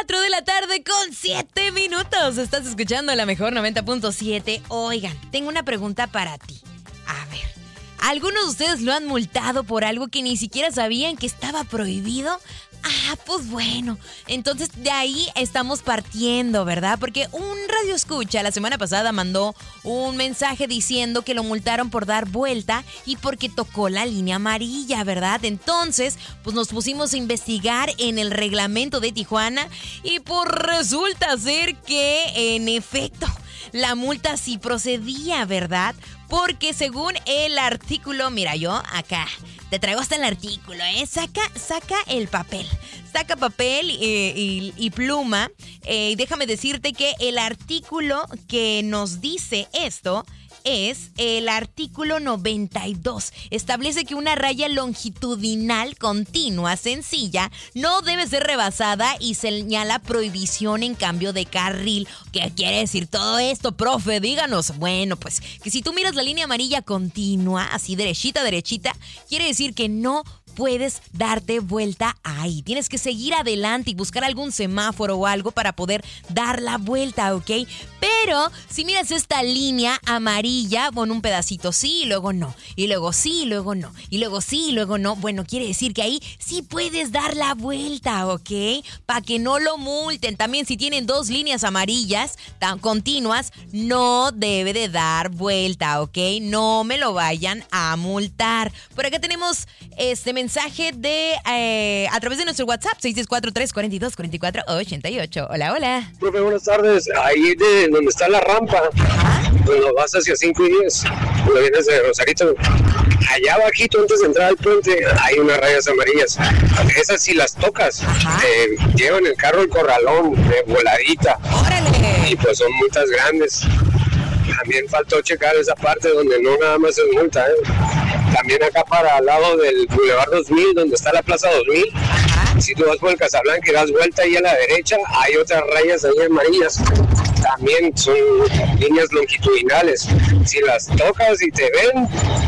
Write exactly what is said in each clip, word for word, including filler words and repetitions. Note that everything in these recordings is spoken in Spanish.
cuatro de la tarde con siete minutos. Estás escuchando la mejor noventa punto siete. Oigan, tengo una pregunta para ti. A ver, ¿algunos de ustedes lo han multado por algo que ni siquiera sabían que estaba prohibido? Ah, pues bueno, entonces de ahí estamos partiendo, ¿verdad? Porque un radio escucha la semana pasada mandó un mensaje diciendo que lo multaron por dar vuelta y porque tocó la línea amarilla, ¿verdad? Entonces, pues nos pusimos a investigar en el reglamento de Tijuana y pues resulta ser que en efecto la multa sí procedía, ¿verdad? Porque según el artículo, mira yo acá te traigo hasta el artículo, ¿eh? Saca, saca el papel. Saca papel eh, y, y pluma. Eh, y déjame decirte que el artículo que nos dice esto es el artículo noventa y dos. Establece que una raya longitudinal continua sencilla no debe ser rebasada y señala prohibición en cambio de carril. ¿Qué quiere decir todo esto, profe? Díganos. Bueno, pues que si tú miras la línea amarilla continua, así derechita, derechita, quiere decir que no puedes darte vuelta ahí. Tienes que seguir adelante y buscar algún semáforo o algo para poder dar la vuelta, ¿ok? Pero si miras esta línea amarilla, bueno, un pedacito sí y luego no. Y luego sí y luego no. Y luego sí y luego no. Bueno, quiere decir que ahí sí puedes dar la vuelta, ¿ok? Para que no lo multen. También si tienen dos líneas amarillas tan continuas, no debe de dar vuelta, ¿ok? No me lo vayan a multar. Por acá tenemos este mensaje mensaje de eh, a través de nuestro WhatsApp seis seis cuatro, tres cuatro dos, cuatro cuatro ocho ocho. Hola, hola. Profe, buenas tardes. Ahí de donde está la rampa, cuando vas hacia cinco y diez, cuando vienes de Rosarito, allá abajito antes de entrar al puente hay unas rayas amarillas. Esas si las tocas, eh, llevan el carro al corralón de voladita. ¡Órale! Y pues son multas grandes. También faltó checar esa parte donde no nada más es multa, ¿eh? También acá para al lado del Boulevard dos mil, donde está la Plaza dos mil. Ajá. Si tú vas por el Casablanca y das vuelta ahí a la derecha, hay otras rayas ahí amarillas. También son líneas longitudinales. Si las tocas y te ven,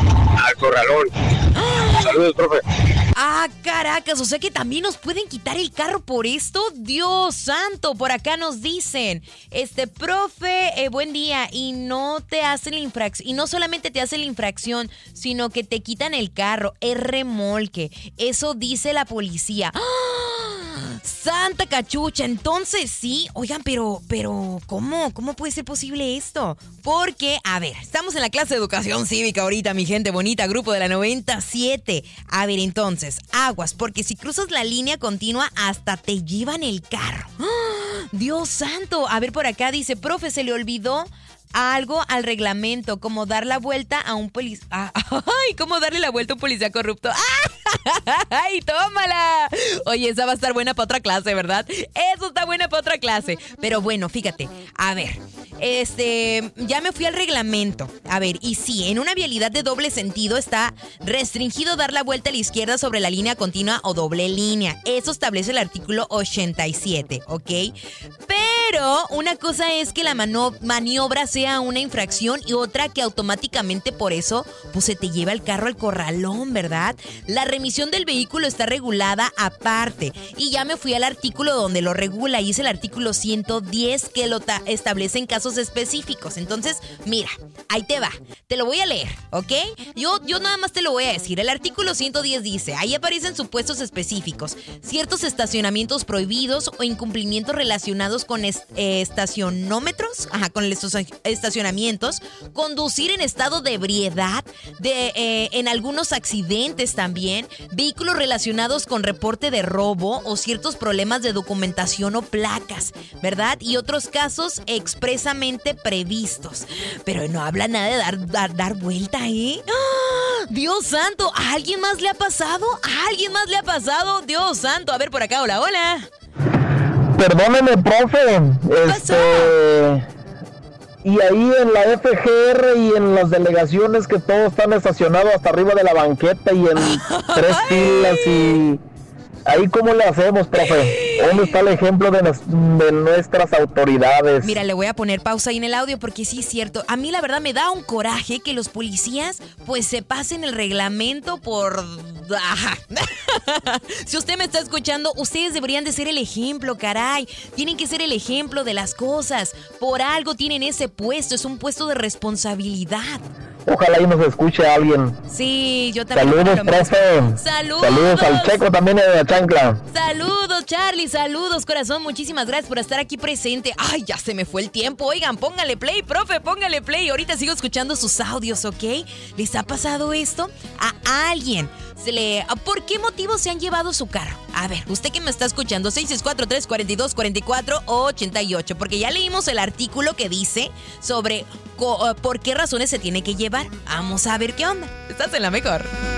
al corralón. Saludos, profe. Ah, caracas, o sea que también nos pueden quitar el carro por esto. Dios santo, por acá nos dicen, este, profe, eh, buen día, y no te hacen la infracción, y no solamente te hacen la infracción, sino que te quitan el carro, es remolque, eso dice la policía. ¡Ah! Santa cachucha, entonces sí, oigan, pero, pero, ¿cómo? ¿Cómo puede ser posible esto? Porque, a ver, estamos en la clase de educación cívica ahorita, mi gente bonita, grupo de la noventa y siete. A ver, entonces, aguas, porque si cruzas la línea continua, hasta te llevan el carro. ¡Oh, Dios santo! A ver, por acá dice, profe, se le olvidó algo al reglamento, como dar la vuelta a un policía. ¡Ay! ¿Cómo darle la vuelta a un policía corrupto? ¡Ay! ¡Tómala! Oye, esa va a estar buena para otra clase, ¿verdad? Eso está buena para otra clase. Pero bueno, fíjate. A ver, este, ya me fui al reglamento. A ver, y sí, en una vialidad de doble sentido está restringido dar la vuelta a la izquierda sobre la línea continua o doble línea. Eso establece el artículo ochenta y siete, ¿ok? Pero una cosa es que la mano- maniobra sea una infracción y otra que automáticamente por eso pues se te lleva el carro al corralón, ¿verdad? La remisión del vehículo está regulada aparte y ya me fui al artículo donde lo regula y es el artículo ciento diez que lo ta- establece en casos específicos. Entonces, mira, ahí te va, te lo voy a leer, ¿ok? Yo, yo nada más te lo voy a decir. El artículo ciento diez dice, ahí aparecen supuestos específicos, ciertos estacionamientos prohibidos o incumplimientos relacionados con est- eh, estacionómetros, ajá, con estos estacionamientos, conducir en estado de ebriedad, de, eh, en algunos accidentes también, vehículos relacionados con reporte de robo o ciertos problemas de documentación o placas, ¿verdad? Y otros casos expresamente previstos. Pero no habla nada de dar, dar, dar vuelta, ¿eh? ¡Ah! Dios santo, ¿a alguien más le ha pasado? ¿A alguien más le ha pasado? Dios santo, a ver por acá, hola, hola. Perdóneme, profe. Este... Y ahí en la F G R y en las delegaciones que todos están estacionados hasta arriba de la banqueta y en tres filas y... Ahí cómo le hacemos, profe. ¿Dónde está el ejemplo de, nos, de nuestras autoridades? Mira, le voy a poner pausa ahí en el audio porque sí es cierto. A mí la verdad me da un coraje que los policías pues se pasen el reglamento por Ajá. Si usted me está escuchando, ustedes deberían de ser el ejemplo, caray. Tienen que ser el ejemplo de las cosas. Por algo tienen ese puesto, es un puesto de responsabilidad. Ojalá y nos escuche alguien. Sí, yo también. Saludos, profe. Saludos. Saludos al Checo también de la chancla. Saludos, Charlie. Saludos, corazón. Muchísimas gracias por estar aquí presente. Ay, ya se me fue el tiempo. Oigan, póngale play, profe, póngale play. Ahorita sigo escuchando sus audios, ¿ok? ¿Les ha pasado esto? A alguien se le... ¿Por qué motivo se han llevado su carro? A ver, usted que me está escuchando, seis seis cuatro, tres cuatro dos, cuatro cuatro ocho ocho, porque ya leímos el artículo que dice sobre co- por qué razones se tiene que llevar. Vamos a ver qué onda. Estás en la mejor.